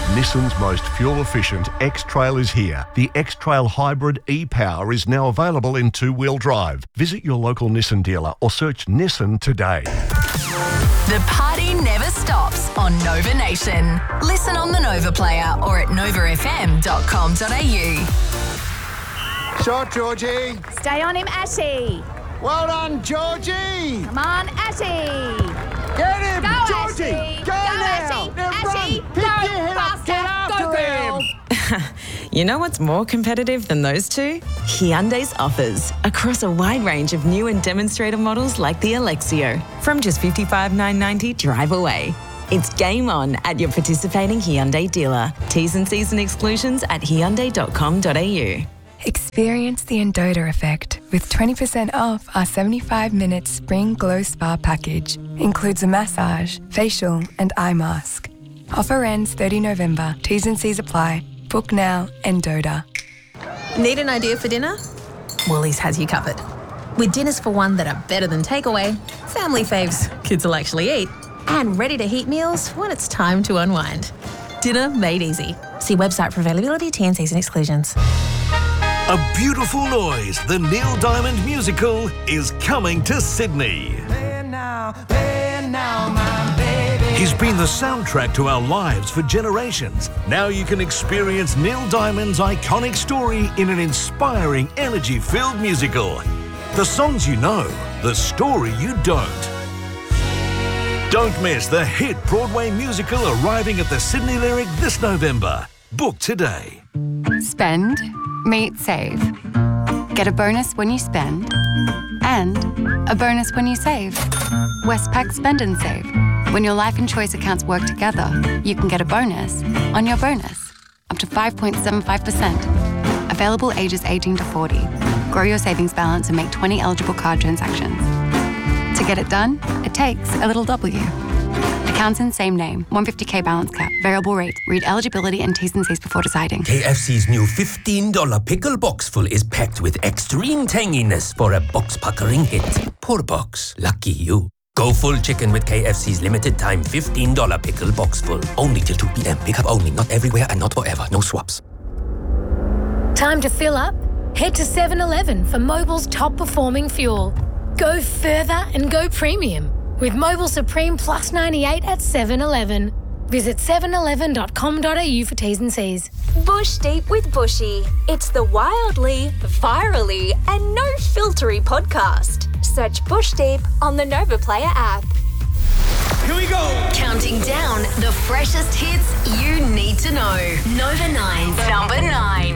Nissan's most fuel-efficient X-Trail is here. The X-Trail Hybrid e-Power is now available in two-wheel drive. Visit your local Nissan dealer or search Nissan today. The party never stops on Nova Nation. Listen on the Nova Player or at novafm.com.au. Shot, Georgie. Stay on him, Ashy. Well done, Georgie. Come on, Ashy. Get him, Go, Georgie. Ashy. Go now. Ashy. Now Ashy. run. Go, Pick your head up. Get faster. after him. You know what's more competitive than those two? Hyundai's offers across a wide range of new and demonstrator models like the Alexio. From just $55,990 drive away. It's game on at your participating Hyundai dealer. T's and C's and exclusions at hyundai.com.au. Experience the Endota effect with 20% off our 75-minute Spring Glow Spa package. Includes a massage, facial and eye mask. Offer ends 30 November. T's and C's apply. Book now, Endota. Need an idea for dinner? Woolies has you covered. With dinners for one that are better than takeaway, family faves kids will actually eat, and ready-to-heat meals when it's time to unwind. Dinner made easy. See website for availability, T&Cs and exclusions. A Beautiful Noise, the Neil Diamond musical, is coming to Sydney. Play now, my baby. He's been the soundtrack to our lives for generations. Now you can experience Neil Diamond's iconic story in an inspiring, energy-filled musical. The songs you know, the story you don't. Don't miss the hit Broadway musical arriving at the Sydney Lyric this November. Book today. Spend, meet, save. Get a bonus when you spend and a bonus when you save. Westpac Spend and Save. When your life and choice accounts work together, you can get a bonus on your bonus, up to 5.75%. Available ages 18 to 40. Grow your savings balance and make 20 eligible card transactions. To get it done, it takes a little W. Accounts in same name. 150k balance cap. Variable rate. Read eligibility and T's and C's before deciding. KFC's new $15 pickle box full is packed with extreme tanginess for a box-puckering hit. Poor box. Lucky you. Go full chicken with KFC's limited time $15 pickle box full. Only till 2 p.m. Pick up only. Not everywhere and not forever. No swaps. Time to fill up? Head to 7-Eleven for Mobil's top performing fuel. Go further and go premium with Mobil Supreme Plus 98 at 7-Eleven. Visit 7eleven.com.au for T's and C's. Bush Deep with Bushy. It's the wildly, virally, and no-filtery podcast. Search Bush Deep on the Nova Player app. Here we go. Counting down the freshest hits you need to know. Nova 9's number 9.